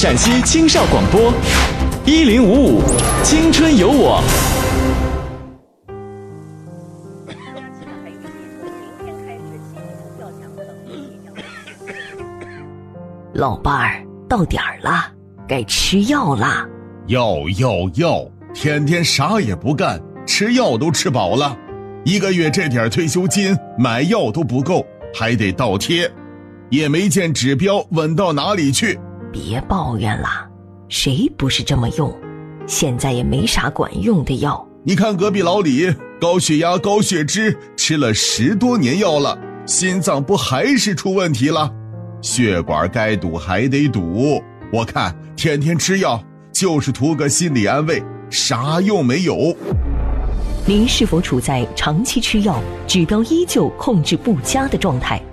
陕西青少广播1055青春有我。 老伴儿，到点儿了，该吃药啦。 药，天天啥也不干，吃药都吃饱了，1个月这点退休金买药都不够，还得倒贴，也没见指标稳到哪里去。 别抱怨了，谁不是这么用？现在也没啥管用的药。 你看隔壁老李，高血压高血脂，吃了10多年药了，心脏不还是出问题了？血管该堵还得堵，我看天天吃药就是图个心理安慰，啥用没有。 您是否处在长期吃药，指标依旧控制不佳的状态？